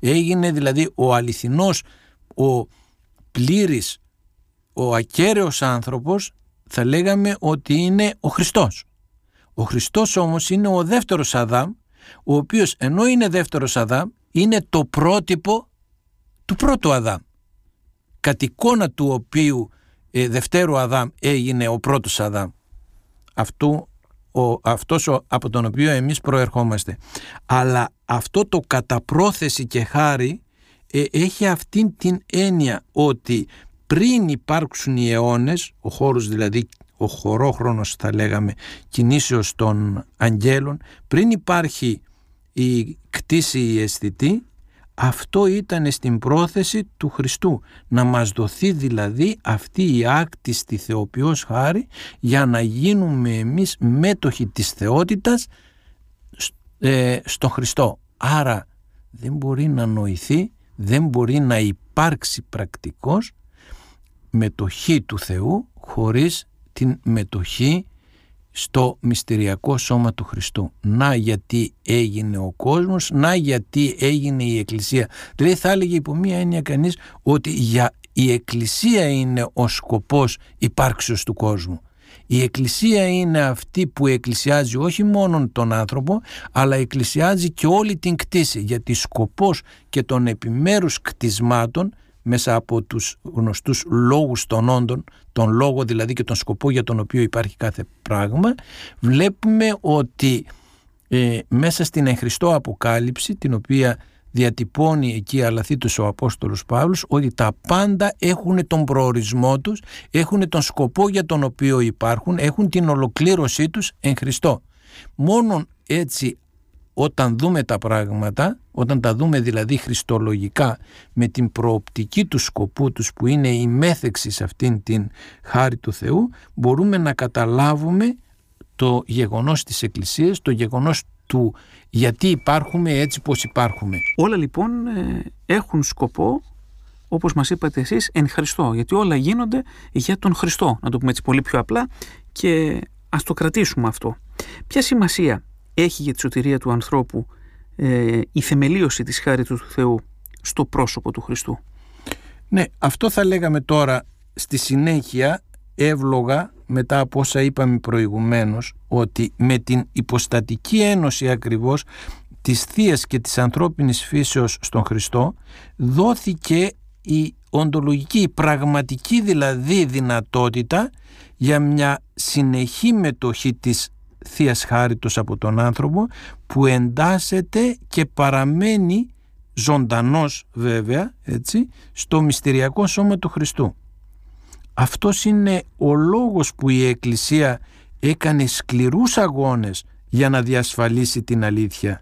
Έγινε δηλαδή ο αληθινός, ο πλήρης, ο ακέραιος άνθρωπος, θα λέγαμε ότι είναι ο Χριστός. Ο Χριστός όμως είναι ο δεύτερος Αδάμ, ο οποίος ενώ είναι δεύτερος Αδάμ, είναι το πρότυπο του πρώτου Αδάμ, κατ' εικόνα του οποίου δευτέρου Αδάμ έγινε ο πρώτος Αδάμ. Αυτός από τον οποίο εμείς προερχόμαστε. Αλλά αυτό το κατά πρόθεση και χάρη έχει αυτήν την έννοια ότι πριν υπάρξουν οι αιώνες, ο χώρος δηλαδή, ο χωρόχρονος θα λέγαμε, κινήσεως των αγγέλων, πριν υπάρχει η κτήση η αισθητή, αυτό ήταν στην πρόθεση του Χριστού, να μας δοθεί δηλαδή αυτή η άκτιστη θεοποιός χάρη για να γίνουμε εμείς μέτοχοι της θεότητας στον Χριστό. Άρα δεν μπορεί να νοηθεί, δεν μπορεί να υπάρξει πρακτικός μετοχή του Θεού χωρίς την μετοχή στο μυστηριακό σώμα του Χριστού. Να γιατί έγινε ο κόσμος, να γιατί έγινε η Εκκλησία. Δηλαδή θα έλεγε υπό μία έννοια κανείς ότι η Εκκλησία είναι ο σκοπός υπάρξεως του κόσμου. Η Εκκλησία είναι αυτή που εκκλησιάζει όχι μόνο τον άνθρωπο, αλλά εκκλησιάζει και όλη την κτήση, γιατί σκοπός και των επιμέρους κτισμάτων μέσα από τους γνωστούς λόγους των όντων, τον λόγο δηλαδή και τον σκοπό για τον οποίο υπάρχει κάθε πράγμα, βλέπουμε ότι μέσα στην εν Χριστώ Αποκάλυψη, την οποία διατυπώνει εκεί αλαθήτως ο Απόστολος Παύλος, ότι τα πάντα έχουν τον προορισμό τους, έχουν τον σκοπό για τον οποίο υπάρχουν, έχουν την ολοκλήρωσή τους εν Χριστώ. Μόνον έτσι όταν δούμε τα πράγματα, όταν τα δούμε δηλαδή χριστολογικά με την προοπτική του σκοπού τους που είναι η μέθεξη σε αυτήν την χάρη του Θεού, μπορούμε να καταλάβουμε το γεγονός της Εκκλησίας, το γεγονός του γιατί υπάρχουμε έτσι πως υπάρχουμε. Όλα λοιπόν έχουν σκοπό, όπως μας είπατε εσείς, εν Χριστώ, γιατί όλα γίνονται για τον Χριστό, να το πούμε έτσι πολύ πιο απλά, και ας το κρατήσουμε αυτό. Ποια σημασία έχει για τη σωτηρία του ανθρώπου η θεμελίωση της χάρης του Θεού στο πρόσωπο του Χριστού? Ναι, αυτό θα λέγαμε τώρα στη συνέχεια, εύλογα μετά από όσα είπαμε προηγουμένως, ότι με την υποστατική ένωση ακριβώς της θείας και της ανθρώπινης φύσεως στον Χριστό δόθηκε η οντολογική, η πραγματική δηλαδή δυνατότητα για μια συνεχή μετοχή της θείας χάριτος από τον άνθρωπο, που εντάσσεται και παραμένει ζωντανός βέβαια, έτσι, στο μυστηριακό σώμα του Χριστού. Αυτός είναι ο λόγος που η Εκκλησία έκανε σκληρούς αγώνες για να διασφαλίσει την αλήθεια,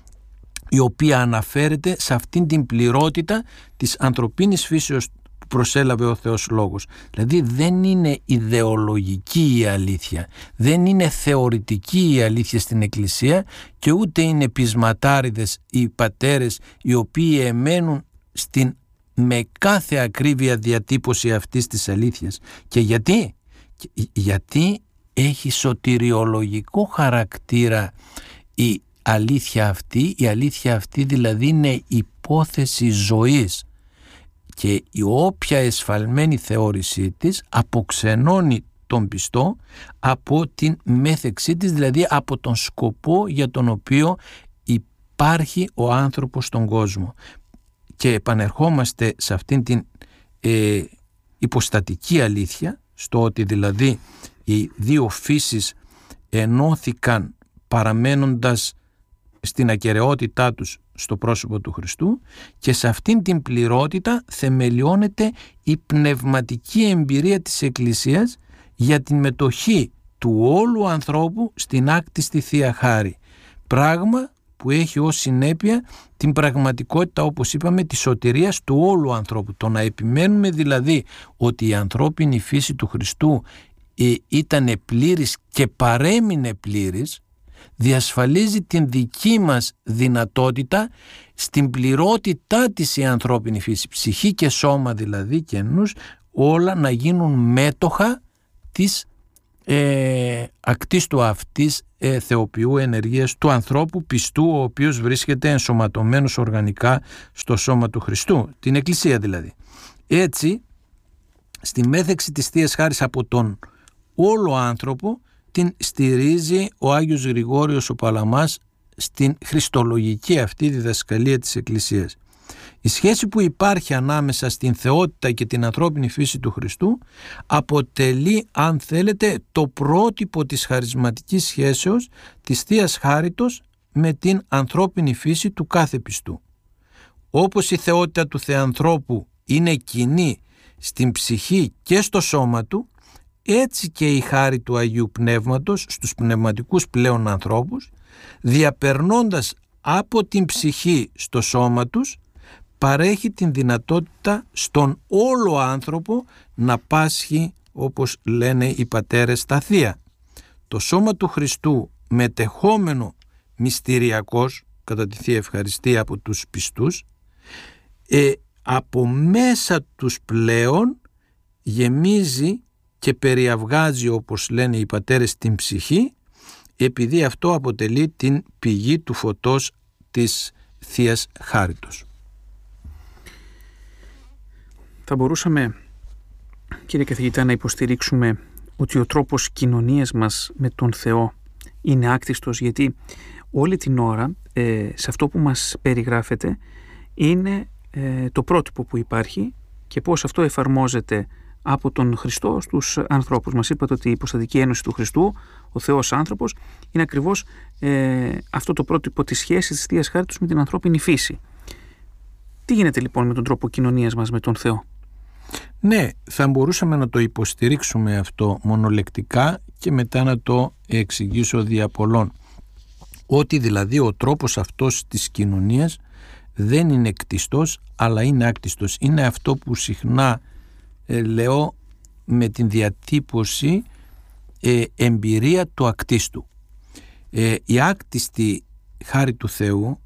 η οποία αναφέρεται σε αυτήν την πληρότητα της ανθρωπίνης φύσεως που προσέλαβε ο Θεός Λόγος. Δηλαδή δεν είναι ιδεολογική η αλήθεια, δεν είναι θεωρητική η αλήθεια στην Εκκλησία, και ούτε είναι πεισματάριδες οι πατέρες οι οποίοι εμένουν στην με κάθε ακρίβεια διατύπωση αυτής της αλήθειας. Και γιατί έχει σωτηριολογικό χαρακτήρα η αλήθεια αυτή. Η αλήθεια αυτή δηλαδή είναι υπόθεση ζωής, και η όποια εσφαλμένη θεώρησή της αποξενώνει τον πιστό από την μέθεξή της, δηλαδή από τον σκοπό για τον οποίο υπάρχει ο άνθρωπος στον κόσμο. Και επανερχόμαστε σε αυτήν την υποστατική αλήθεια, στο ότι δηλαδή οι δύο φύσεις ενώθηκαν παραμένοντας στην ακεραιότητά τους στο πρόσωπο του Χριστού, και σε αυτήν την πληρότητα θεμελιώνεται η πνευματική εμπειρία της Εκκλησίας για την μετοχή του όλου ανθρώπου στην άκτιστη Θεία Χάρη, πράγμα που έχει ως συνέπεια την πραγματικότητα, όπως είπαμε, της σωτηρίας του όλου ανθρώπου. Το να επιμένουμε δηλαδή ότι η ανθρώπινη φύση του Χριστού ήταν πλήρης και παρέμεινε πλήρης, διασφαλίζει την δική μας δυνατότητα στην πληρότητά της η ανθρώπινη φύση, ψυχή και σώμα δηλαδή και νους, όλα να γίνουν μέτοχα της ακτίστου αυτής θεοποιού ενεργείας του ανθρώπου πιστού, ο οποίος βρίσκεται ενσωματωμένος οργανικά στο σώμα του Χριστού, την Εκκλησία δηλαδή. Έτσι, στη μέθεξη της Θείας Χάρης από τον όλο άνθρωπο την στηρίζει ο Άγιος Γρηγόριος ο Παλαμάς στην χριστολογική αυτή διδασκαλία της Εκκλησίας. Η σχέση που υπάρχει ανάμεσα στην θεότητα και την ανθρώπινη φύση του Χριστού αποτελεί, αν θέλετε, το πρότυπο της χαρισματικής σχέσεως της Θείας Χάριτος με την ανθρώπινη φύση του κάθε πιστού. Όπως η θεότητα του Θεανθρώπου είναι κοινή στην ψυχή και στο σώμα του, έτσι και η χάρη του Αγίου Πνεύματος στους πνευματικούς πλέον ανθρώπους, διαπερνώντας από την ψυχή στο σώμα τους, παρέχει την δυνατότητα στον όλο άνθρωπο να πάσχει, όπως λένε οι πατέρες, τα θεία. Το σώμα του Χριστού, μετεχόμενο μυστηριακός κατά τη Θεία Ευχαριστία από τους πιστούς, από μέσα τους πλέον γεμίζει και περιαυγάζει, όπως λένε οι πατέρες, την ψυχή, επειδή αυτό αποτελεί την πηγή του φωτός της Θείας Χάριτος. Θα μπορούσαμε, κύριε καθηγητά, να υποστηρίξουμε ότι ο τρόπος κοινωνίας μας με τον Θεό είναι άκτιστος, γιατί όλη την ώρα σε αυτό που μας περιγράφεται είναι το πρότυπο που υπάρχει και πώς αυτό εφαρμόζεται από τον Χριστό στους ανθρώπους. Μας είπατε ότι η υποστατική ένωση του Χριστού, ο Θεός άνθρωπος, είναι ακριβώς αυτό το πρότυπο της σχέσης της Θείας Χάριτος με την ανθρώπινη φύση. Τι γίνεται λοιπόν με τον τρόπο κοινωνίας μας με τον Θεό? Ναι, θα μπορούσαμε να το υποστηρίξουμε αυτό μονολεκτικά και μετά να το εξηγήσω δια πολλών. Ότι δηλαδή ο τρόπος αυτός της κοινωνίας δεν είναι κτιστός, αλλά είναι άκτιστος. Είναι αυτό που συχνά λέω με την διατύπωση εμπειρία του ακτίστου. Η άκτιστη χάρη του Θεού,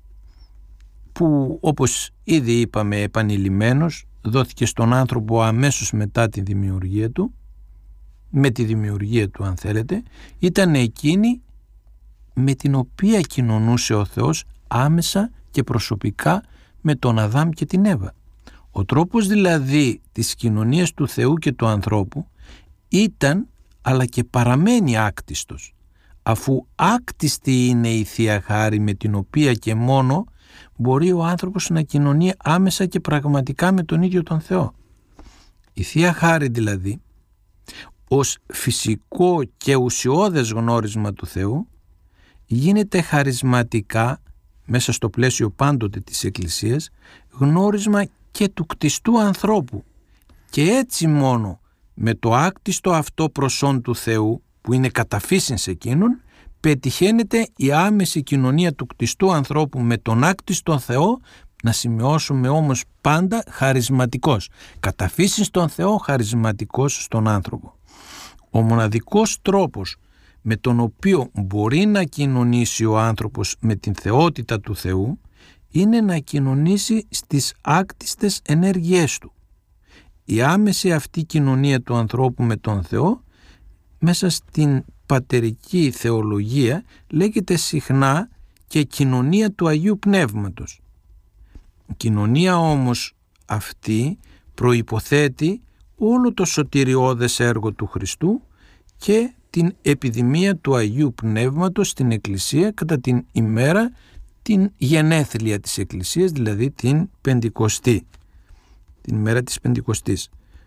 που όπως ήδη είπαμε επανειλημμένως δόθηκε στον άνθρωπο αμέσως μετά τη δημιουργία του, με τη δημιουργία του αν θέλετε, ήταν εκείνη με την οποία κοινωνούσε ο Θεός άμεσα και προσωπικά με τον Αδάμ και την Εύα. Ο τρόπος δηλαδή της κοινωνίας του Θεού και του ανθρώπου ήταν αλλά και παραμένει άκτιστος, αφού άκτιστη είναι η Θεία Χάρη με την οποία και μόνο μπορεί ο άνθρωπος να κοινωνεί άμεσα και πραγματικά με τον ίδιο τον Θεό. Η Θεία Χάρη δηλαδή, ως φυσικό και ουσιώδες γνώρισμα του Θεού, γίνεται χαρισματικά, μέσα στο πλαίσιο πάντοτε της Εκκλησίας, γνώρισμα και του κτιστού ανθρώπου. Και έτσι μόνο με το άκτιστο αυτό προσόν του Θεού, που είναι καταφύσιν σε εκείνον, πετυχαίνεται η άμεση κοινωνία του κτιστού ανθρώπου με τον άκτιστο Θεό, να σημειώσουμε όμως πάντα χαρισματικός. Καταφύσιν στον Θεό, χαρισματικός στον άνθρωπο. Ο μοναδικός τρόπος με τον οποίο μπορεί να κοινωνήσει ο άνθρωπος με την θεότητα του Θεού είναι να κοινωνήσει στις άκτιστες ενέργειές του. Η άμεση αυτή κοινωνία του ανθρώπου με τον Θεό μέσα στην πατερική θεολογία λέγεται συχνά και κοινωνία του Αγίου Πνεύματος. Η κοινωνία όμως αυτή προϋποθέτει όλο το σωτηριώδες έργο του Χριστού και την επιδημία του Αγίου Πνεύματος στην Εκκλησία κατά την ημέρα την γενέθλια της Εκκλησίας, δηλαδή την Πεντηκοστή, την ημέρα της Πεντηκοστής.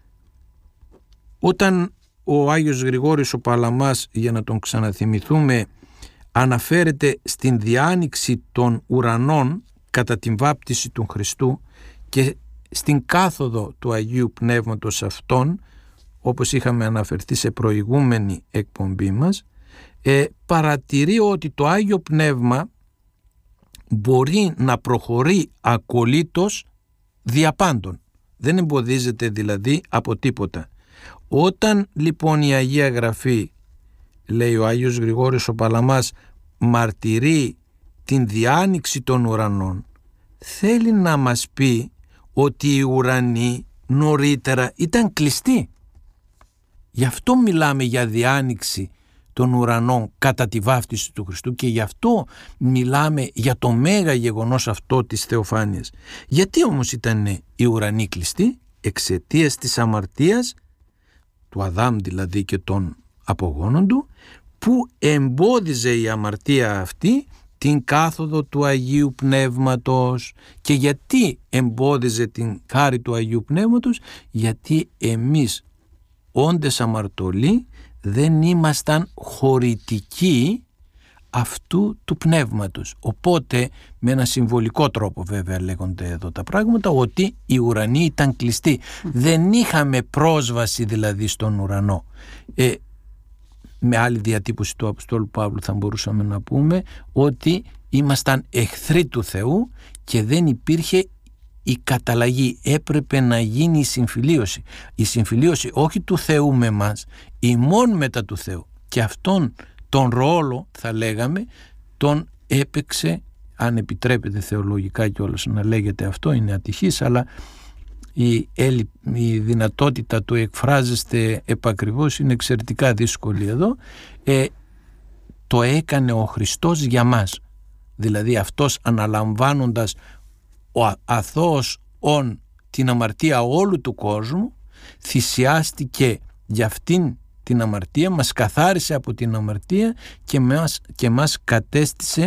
Όταν ο Άγιος Γρηγόριος ο Παλαμάς, για να τον ξαναθυμηθούμε, αναφέρεται στην διάνοιξη των ουρανών κατά την βάπτιση του Χριστού και στην κάθοδο του Αγίου Πνεύματος αυτών, όπως είχαμε αναφερθεί σε προηγούμενη εκπομπή μας, παρατηρεί ότι το Άγιο Πνεύμα μπορεί να προχωρεί ακολήτως δια πάντων. Δεν εμποδίζεται δηλαδή από τίποτα. Όταν λοιπόν η Αγία Γραφή, λέει ο Άγιος Γρηγόριος ο Παλαμάς, μαρτυρεί την διάνοιξη των ουρανών, θέλει να μας πει ότι οι ουρανοί νωρίτερα ήταν κλειστοί. Γι' αυτό μιλάμε για διάνοιξη των ουρανών κατά τη βάφτιση του Χριστού και γι' αυτό μιλάμε για το μέγα γεγονός αυτό της θεοφάνειας. Γιατί όμως ήταν οι ουρανοί κλειστοί? Εξαιτίας της αμαρτίας του Αδάμ δηλαδή και των απογόνων του, που εμπόδιζε η αμαρτία αυτή την κάθοδο του Αγίου Πνεύματος. Και γιατί εμπόδιζε την χάρη του Αγίου Πνεύματος? Γιατί εμείς όντες αμαρτωλοί δεν ήμασταν χωρητικοί αυτού του πνεύματος. Οπότε με ένα συμβολικό τρόπο βέβαια λέγονται εδώ τα πράγματα, ότι οι ουρανοί ήταν κλειστοί. Δεν είχαμε πρόσβαση δηλαδή στον ουρανό. Με άλλη διατύπωση του Αποστόλου Παύλου θα μπορούσαμε να πούμε ότι ήμασταν εχθροί του Θεού και δεν υπήρχε η καταλλαγή. Έπρεπε να γίνει η συμφιλίωση. Η συμφιλίωση όχι του Θεού με μας, ημών μετά του Θεού. Και αυτόν τον ρόλο, θα λέγαμε, τον έπαιξε, αν επιτρέπεται θεολογικά κιόλας να λέγεται αυτό, είναι ατυχής, αλλά η δυνατότητα του εκφράζεστε επακριβώς είναι εξαιρετικά δύσκολη εδώ. Το έκανε ο Χριστός για μας. Δηλαδή αυτός, αναλαμβάνοντας ο αθώος την αμαρτία όλου του κόσμου, θυσιάστηκε για αυτήν την αμαρτία, μας καθάρισε από την αμαρτία και μας κατέστησε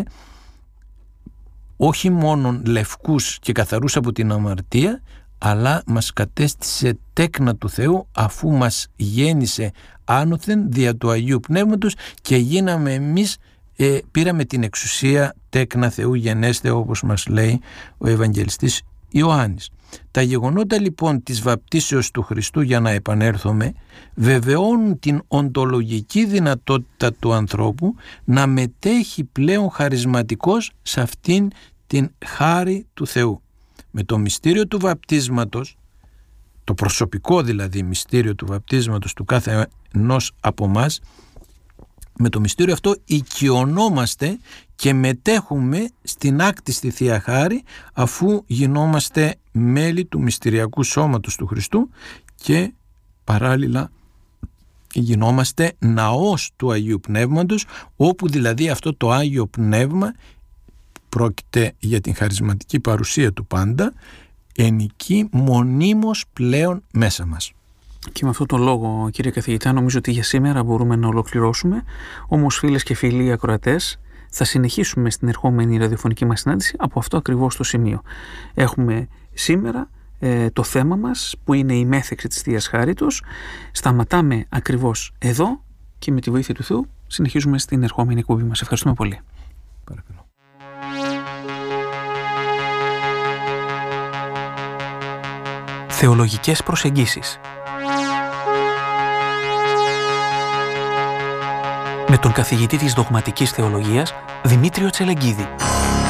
όχι μόνο λευκούς και καθαρούς από την αμαρτία, αλλά μας κατέστησε τέκνα του Θεού, αφού μας γέννησε άνωθεν δια του Αγίου Πνεύματος και γίναμε εμείς, πήραμε την εξουσία τέκνα Θεού γενέστε, όπως μας λέει ο Ευαγγελιστής Ιωάννης. Τα γεγονότα λοιπόν της βαπτίσεως του Χριστού, για να επανέλθουμε, βεβαιώνουν την οντολογική δυνατότητα του ανθρώπου να μετέχει πλέον χαρισματικός σε αυτήν την χάρη του Θεού. Με το μυστήριο του βαπτίσματος, το προσωπικό δηλαδή μυστήριο του βαπτίσματος του κάθε ενός από μας, με το μυστήριο αυτό οικειωνόμαστε και μετέχουμε στην άκτιστη Θεία Χάρη, αφού γινόμαστε μέλη του μυστηριακού σώματος του Χριστού και παράλληλα γινόμαστε ναός του Αγίου Πνεύματος, όπου δηλαδή αυτό το Άγιο Πνεύμα, πρόκειται για την χαρισματική παρουσία του πάντα, ενοικεί μονίμως πλέον μέσα μας. Και με αυτόν τον λόγο, κύριε καθηγητά, νομίζω ότι για σήμερα μπορούμε να ολοκληρώσουμε. Όμως, φίλες και φίλοι ακροατές, θα συνεχίσουμε στην ερχόμενη ραδιοφωνική μας συνάντηση από αυτό ακριβώς το σημείο. Έχουμε σήμερα το θέμα μας, που είναι η μέθεξη της Θείας Χάριτος. Σταματάμε ακριβώς εδώ και με τη βοήθεια του Θεού συνεχίζουμε στην ερχόμενη εκπομπή μας. Ευχαριστούμε πολύ. Παρακαλώ. Θεολογικές προσεγγίσεις με τον καθηγητή της Δογματικής Θεολογίας Δημήτριο Τσελεγκίδη.